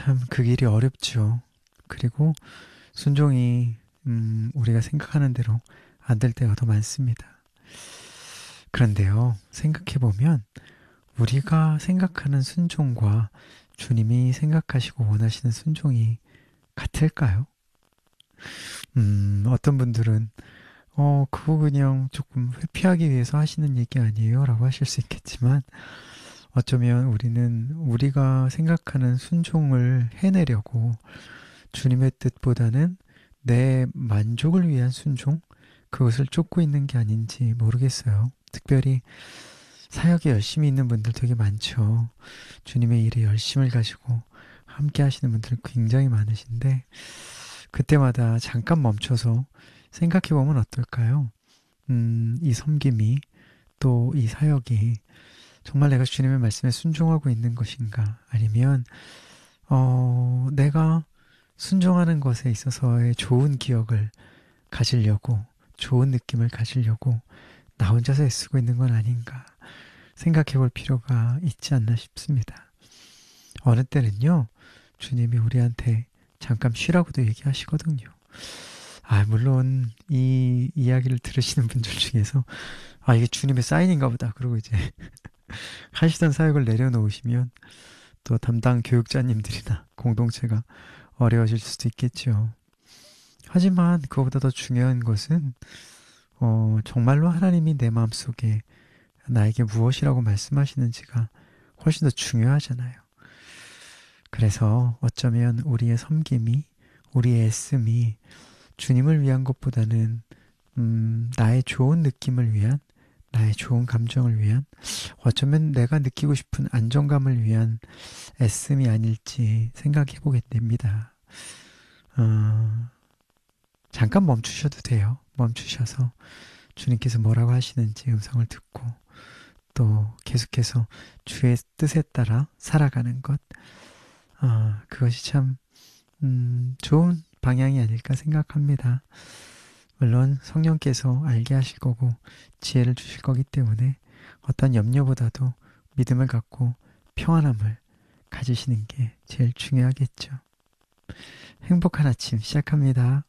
참 그 길이 어렵죠. 그리고 순종이 우리가 생각하는 대로 안 될 때가 더 많습니다. 그런데요, 생각해보면 우리가 생각하는 순종과 주님이 생각하시고 원하시는 순종이 같을까요? 어떤 분들은 그거 그냥 조금 회피하기 위해서 하시는 얘기 아니에요? 라고 하실 수 있겠지만 어쩌면 우리는 우리가 생각하는 순종을 해내려고 주님의 뜻보다는 내 만족을 위한 순종? 그것을 쫓고 있는 게 아닌지 모르겠어요. 특별히 사역에 열심히 있는 분들 되게 많죠. 주님의 일에 열심을 가지고 함께 하시는 분들 굉장히 많으신데 그때마다 잠깐 멈춰서 생각해 보면 어떨까요? 이 섬김이 또 이 사역이 정말 내가 주님의 말씀에 순종하고 있는 것인가? 아니면 내가 순종하는 것에 있어서의 좋은 기억을 가지려고 좋은 느낌을 가지려고 나 혼자서 애쓰고 있는 건 아닌가 생각해 볼 필요가 있지 않나 싶습니다. 어느 때는요, 주님이 우리한테 잠깐 쉬라고도 얘기하시거든요. 물론 이 이야기를 들으시는 분들 중에서 이게 주님의 사인인가 보다 그러고 이제 하시던 사역을 내려놓으시면 또 담당 교육자님들이나 공동체가 어려워질 수도 있겠죠. 하지만 그거보다 더 중요한 것은 정말로 하나님이 내 마음속에 나에게 무엇이라고 말씀하시는지가 훨씬 더 중요하잖아요. 그래서 어쩌면 우리의 섬김이, 우리의 애씀이 주님을 위한 것보다는 나의 좋은 느낌을 위한, 나의 좋은 감정을 위한, 어쩌면 내가 느끼고 싶은 안정감을 위한 애씀이 아닐지 생각해 보게 됩니다. 잠깐 멈추셔도 돼요. 멈추셔서 주님께서 뭐라고 하시는지 음성을 듣고 또 계속해서 주의 뜻에 따라 살아가는 것. 그것이 참 좋은 방향이 아닐까 생각합니다. 물론 성령께서 알게 하실 거고 지혜를 주실 거기 때문에 어떤 염려보다도 믿음을 갖고 평안함을 가지시는 게 제일 중요하겠죠. 행복한 아침 시작합니다.